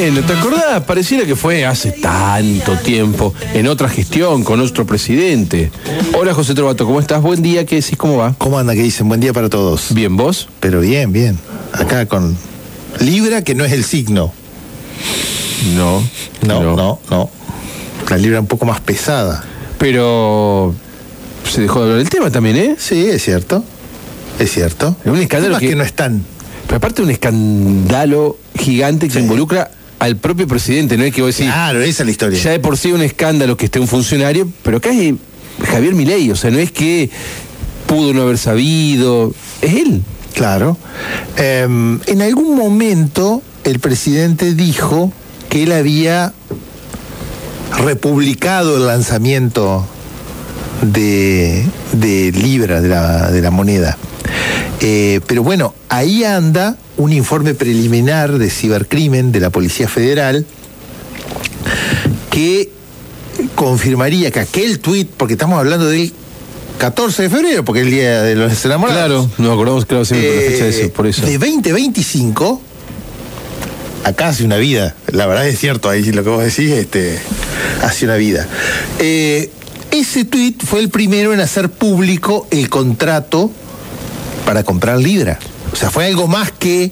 Bueno, ¿te acordás? Pareciera que fue hace tanto tiempo, en otra gestión, con otro presidente. Hola, José Trovato, ¿cómo estás? Buen día, ¿qué decís? ¿Cómo va? ¿Cómo anda? ¿Qué dicen? Buen día para todos. Bien, ¿vos? Pero bien, bien. Acá con Libra, que no es el signo. No. No. La Libra un poco más pesada. Pero se dejó de hablar del tema también, ¿eh? Sí, es cierto. Es un escándalo que no están. Pero aparte un escándalo gigante que involucra al propio presidente, ¿no es que vos decís? Claro, esa es la historia. Ya de por sí un escándalo que esté un funcionario, pero acá es Javier Milei, o sea, no es que pudo no haber sabido, es él. Claro. En algún momento el presidente dijo que él había republicado el lanzamiento de Libra, de la moneda. Pero bueno, ahí anda un informe preliminar de cibercrimen de la Policía Federal que confirmaría que aquel tuit, porque estamos hablando del 14 de febrero, porque es el Día de los Enamorados. Claro, nos acordamos, claro, siempre por la fecha de eso, por eso. De 2025, acá hace una vida, la verdad es cierto, ahí lo que vos decís, hace una vida. Ese tuit fue el primero en hacer público el contrato para comprar Libra. O sea, fue algo más que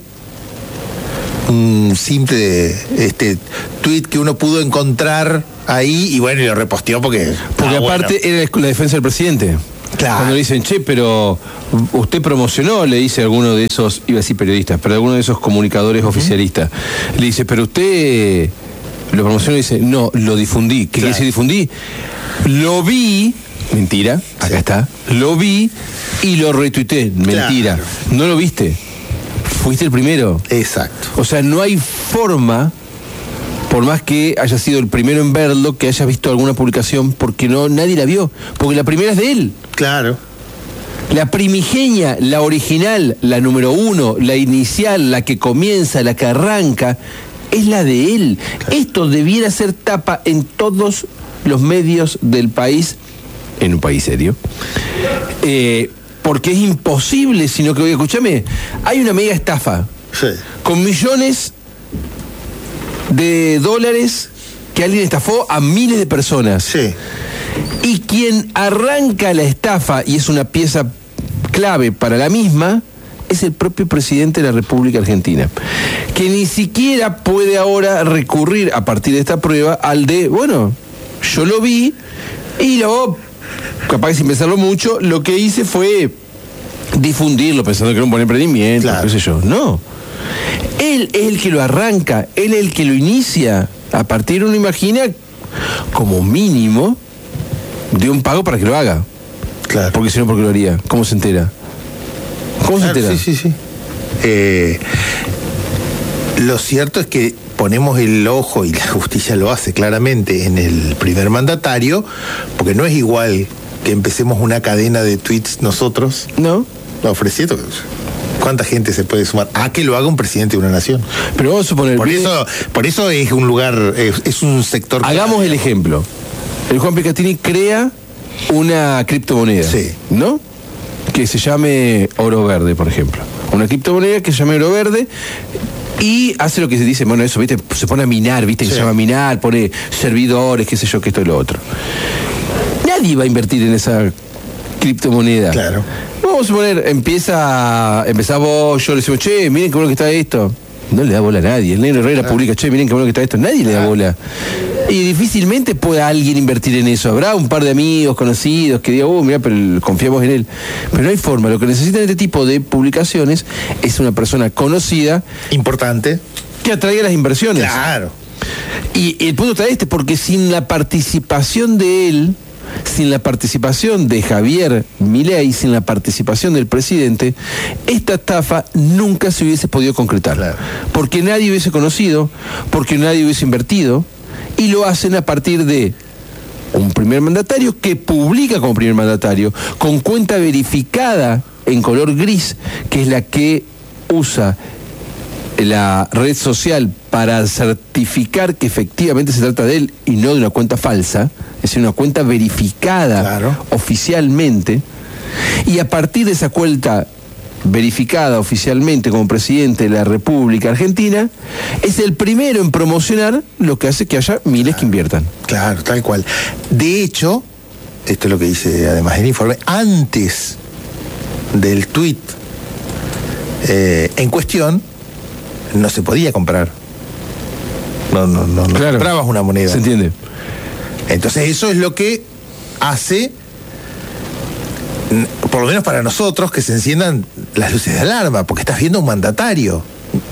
un simple tweet que uno pudo encontrar ahí y bueno, y lo reposteó porque aparte bueno. Era la defensa del presidente. Claro. Cuando le dicen, che, pero usted promocionó, le dice a alguno de esos, iba a decir periodistas, pero alguno de esos comunicadores oficialistas, le dice, pero usted lo promocionó y dice, no, lo difundí. ¿Qué quiere decir difundí? Lo vi. Mentira, acá está. Lo vi y lo retuiteé. Mentira. Claro. No lo viste. Fuiste el primero. Exacto. O sea, no hay forma, por más que haya sido el primero en verlo, que haya visto alguna publicación, porque nadie la vio. Porque la primera es de él. Claro. La primigenia, la original, la número 1, la inicial, la que comienza, la que arranca, es la de él. Claro. Esto debiera ser tapa en todos los medios del país, en un país serio, porque es imposible, sino que, escúchame, hay una mega estafa, con millones de dólares que alguien estafó a miles de personas. Sí. Y quien arranca la estafa, y es una pieza clave para la misma, es el propio presidente de la República Argentina, que ni siquiera puede ahora recurrir, a partir de esta prueba, al de, bueno, yo lo vi y luego, capaz que sin pensarlo mucho, lo que hice fue difundirlo pensando que era un buen emprendimiento, qué sé yo. No. Él es el que lo arranca, él es el que lo inicia. A partir uno imagina como mínimo de un pago para que lo haga. Claro. Porque si no, ¿por qué lo haría? ¿Cómo se entera? ¿Cómo se entera? Sí. Lo cierto es que ponemos el ojo, y la justicia lo hace claramente, en el primer mandatario, porque no es igual que empecemos una cadena de tweets nosotros. No. Ofreciendo. ¿Cuánta gente se puede sumar a que lo haga un presidente de una nación? Pero vamos a suponer... Por eso es un lugar, es un sector... Hagamos el ejemplo. El Juan Picatini crea una criptomoneda, ¿no? Que se llame Oro Verde, por ejemplo. Una criptomoneda que se llame Oro Verde y hace lo que se dice, bueno, eso, ¿viste? Se pone a minar, ¿viste? Que se llama minar, pone servidores, qué sé yo, que esto y lo otro. Nadie va a invertir en esa criptomoneda. Claro. Vamos a suponer, empezás vos, yo le decimos, che, miren qué bueno que está esto. No le da bola a nadie. El Negro Herrera publica, che, miren qué bueno que está esto. Nadie le da bola. Y difícilmente pueda alguien invertir en eso. Habrá un par de amigos conocidos que digan, mira, pero confiamos en él. Pero no hay forma. Lo que necesitan este tipo de publicaciones es una persona conocida, importante, que atraiga las inversiones. Claro. Y el punto está porque sin la participación de él, sin la participación de Javier Milei, sin la participación del presidente, esta estafa nunca se hubiese podido concretar. Claro. Porque nadie hubiese conocido, porque nadie hubiese invertido, y lo hacen a partir de un primer mandatario que publica como primer mandatario, con cuenta verificada en color gris, que es la que usa la red social para certificar que efectivamente se trata de él y no de una cuenta falsa, es decir, una cuenta verificada oficialmente, y a partir de esa cuenta verificada oficialmente como presidente de la República Argentina, es el primero en promocionar lo que hace que haya miles que inviertan. Claro, tal cual. De hecho, esto es lo que dice además el informe, antes del tuit en cuestión, no se podía comprar. No Claro, comprabas una moneda. ¿Se entiende? Entonces eso es lo que hace, por lo menos para nosotros, que se enciendan las luces de alarma, porque estás viendo un mandatario.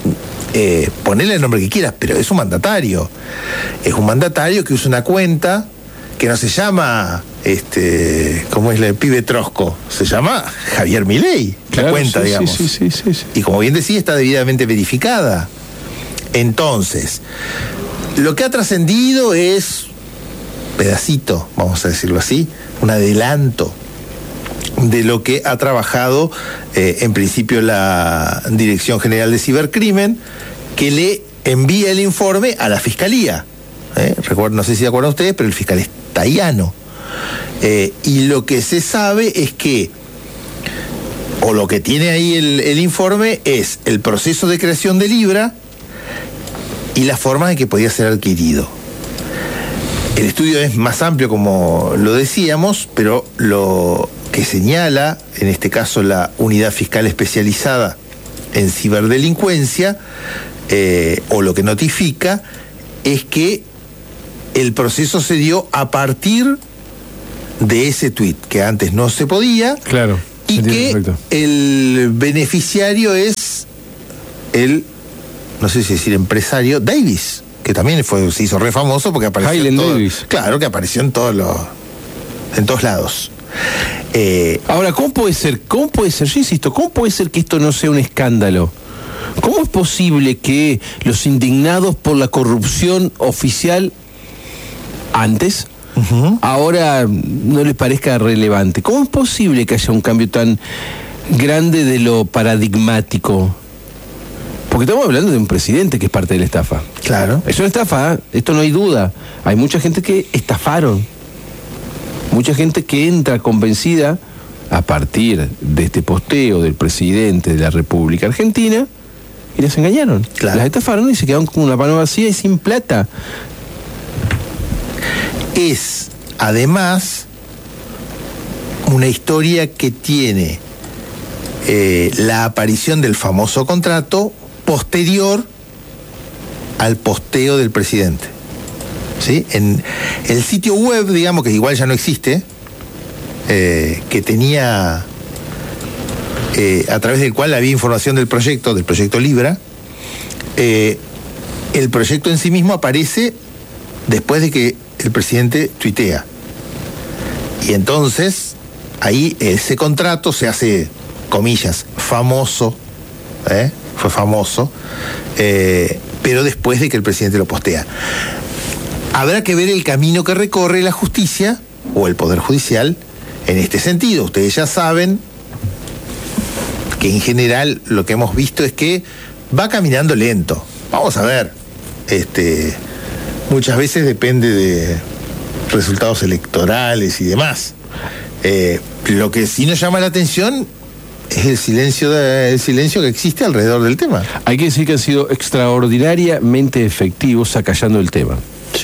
Ponele el nombre que quieras, pero es un mandatario. Es un mandatario que usa una cuenta que no se llama, ¿cómo es el pibe Trosco? Se llama Javier Milei, Claro, la cuenta, sí, digamos. sí. Y como bien decía, está debidamente verificada. Entonces, lo que ha trascendido es pedacito, vamos a decirlo así, un adelanto de lo que ha trabajado en principio la Dirección General de Cibercrimen, que le envía el informe a la Fiscalía. Recuerdo, no sé si se acuerdan ustedes, pero el fiscal es Taiano. Y lo que se sabe es que, o lo que tiene ahí el informe, es el proceso de creación de Libra y la forma en que podía ser adquirido. El estudio es más amplio, como lo decíamos, pero lo que señala, en este caso la Unidad Fiscal Especializada en Ciberdelincuencia, o lo que notifica, es que el proceso se dio a partir de ese tuit, que antes no se podía, Claro. y que Perfecto. el beneficiario es el, no sé si decir empresario, Davis, que también se hizo re famoso porque apareció Highland Davis. Claro, que apareció en todos lados. Ahora, ¿cómo puede ser? Yo insisto, ¿cómo puede ser que esto no sea un escándalo? ¿Cómo es posible que los indignados por la corrupción oficial antes, ahora no les parezca relevante? ¿Cómo es posible que haya un cambio tan grande de lo paradigmático? Porque estamos hablando de un presidente que es parte de la estafa. Claro. Es una estafa, esto no hay duda. Hay mucha gente que estafaron. Mucha gente que entra convencida a partir de este posteo del presidente de la República Argentina y las engañaron. Claro. Las estafaron y se quedaron con una mano vacía y sin plata. Es, además, una historia que tiene la aparición del famoso contrato posterior al posteo del presidente. ¿Sí? En el sitio web, digamos, que igual ya no existe, que tenía, a través del cual había información del proyecto Libra, el proyecto en sí mismo aparece después de que el presidente tuitea. Y entonces, ahí ese contrato se hace, comillas, famoso, fue famoso, pero después de que el presidente lo postea. Habrá que ver el camino que recorre la justicia o el Poder Judicial en este sentido. Ustedes ya saben que en general lo que hemos visto es que va caminando lento. Vamos a ver. Muchas veces depende de resultados electorales y demás. Lo que sí nos llama la atención es el silencio que existe alrededor del tema. Hay que decir que han sido extraordinariamente efectivos acallando el tema. Sí.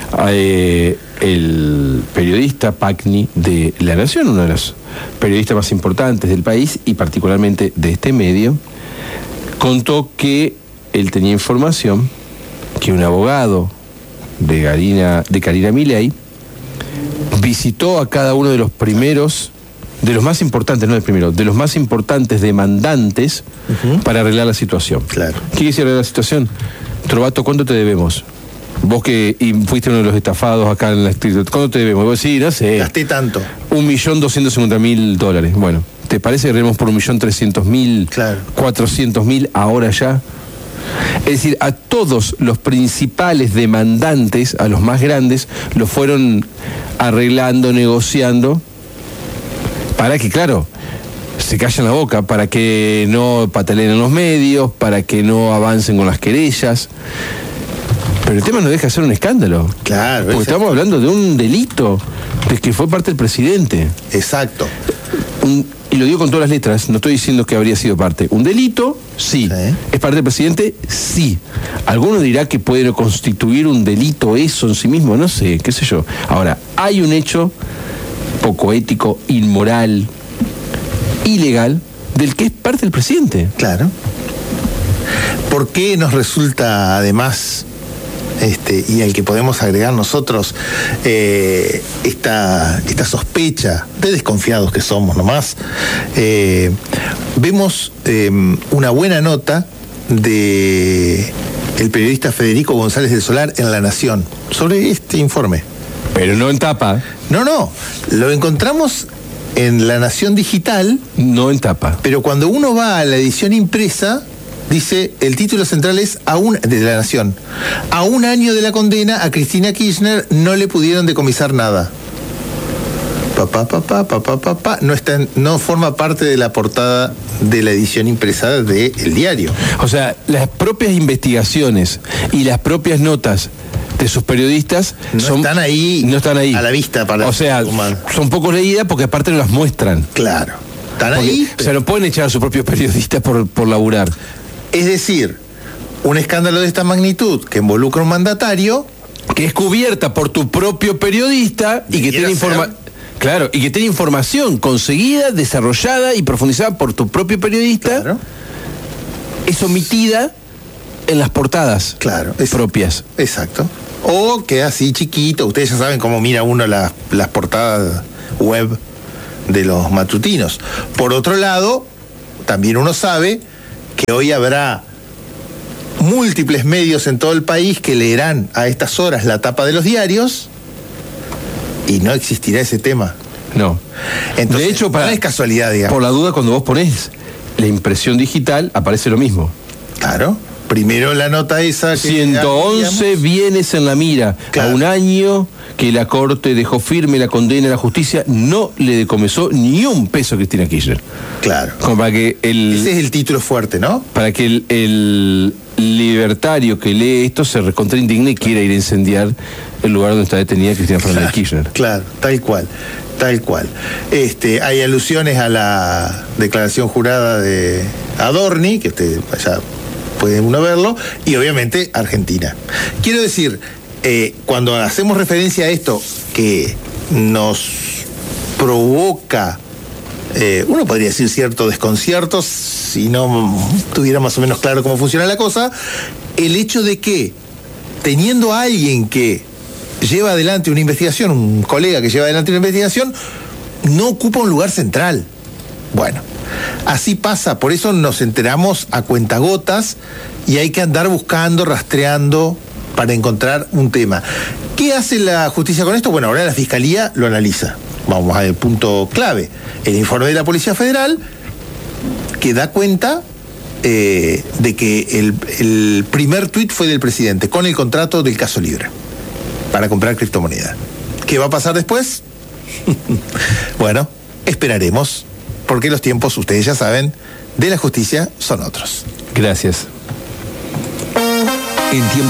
El periodista Pacni de La Nación, uno de los periodistas más importantes del país y particularmente de este medio, contó que él tenía información que un abogado de Karina Milei visitó a cada uno de los primeros, de los más importantes, no del primero, de los más importantes demandantes para arreglar la situación. Claro. ¿Qué quiere decir arreglar la situación? Trovato, ¿cuánto te debemos? Vos que fuiste uno de los estafados acá en la street, ¿cuánto te debemos? Vos sí, no sé. Gasté tanto. 1.250.000 Bueno, ¿te parece que debemos por 1.300.000, Claro. 400.000 ahora ya? Es decir, a todos los principales demandantes, a los más grandes, los fueron arreglando, negociando, para que, claro, se callen la boca, para que no pataleen en los medios, para que no avancen con las querellas. Pero el tema no deja de ser un escándalo. Claro. Porque estamos hablando de un delito de que fue parte del presidente. Exacto. y lo digo con todas las letras, no estoy diciendo que habría sido parte. ¿Un delito? Sí. ¿Es parte del presidente? Sí. Alguno dirá que puede constituir un delito eso en sí mismo, no sé, qué sé yo. Ahora, hay un hecho poco ético, inmoral, ilegal, del que es parte del presidente. Claro. ¿Por qué nos resulta, además, y al que podemos agregar nosotros, esta sospecha de desconfiados que somos nomás? Vemos una buena nota de el periodista Federico González del Solar en La Nación sobre este informe. Pero no en tapa. No, lo encontramos en La Nación Digital. No en tapa. Pero cuando uno va a la edición impresa, dice, el título central es de La Nación. A un año de la condena, a Cristina Kirchner no le pudieron decomisar nada. No forma parte de la portada de la edición impresa de El Diario. O sea, las propias investigaciones y las propias notas de sus periodistas no están ahí a la vista para son poco leídas porque aparte no las muestran. Claro, están ahí. O sea, no pueden echar a sus propios periodistas por laburar. Es decir, un escándalo de esta magnitud que involucra a un mandatario que es cubierta por tu propio periodista y que tiene y que tiene información conseguida, desarrollada y profundizada por tu propio periodista. Claro. Es omitida en las portadas propias. Exacto. O queda así chiquito. Ustedes ya saben cómo mira uno las portadas web de los matutinos. Por otro lado, también uno sabe que hoy habrá múltiples medios en todo el país que leerán a estas horas la tapa de los diarios y no existirá ese tema. No. Entonces, de hecho, no es casualidad, digamos. Por la duda, cuando vos ponés la impresión digital, aparece lo mismo. Claro. Primero la nota esa. 111 bienes en la mira. Claro. A un año que la Corte dejó firme la condena de la justicia, no le decomisó ni un peso a Cristina Kirchner. Claro. Como para que ese es el título fuerte, ¿no? Para que el libertario que lee esto se recontraindigne y quiera ir a incendiar el lugar donde está detenida Cristina Fernández Kirchner. Claro, tal cual. Hay alusiones a la declaración jurada de Adorni, que usted ya puede uno verlo, y obviamente Argentina. Quiero decir, cuando hacemos referencia a esto que nos provoca, uno podría decir cierto desconcierto, si no tuviera más o menos claro cómo funciona la cosa, el hecho de que, teniendo a alguien que lleva adelante una investigación, un colega que lleva adelante una investigación, no ocupa un lugar central. Bueno, así pasa, por eso nos enteramos a cuentagotas y hay que andar buscando, rastreando para encontrar un tema. ¿Qué hace la justicia con esto? Bueno, ahora la Fiscalía lo analiza. Vamos al punto clave. El informe de la Policía Federal que da cuenta de que el primer tuit fue del presidente con el contrato del caso Libra para comprar criptomonedas. ¿Qué va a pasar después? Bueno, esperaremos, porque los tiempos, ustedes ya saben, de la justicia son otros. Gracias. En tiempo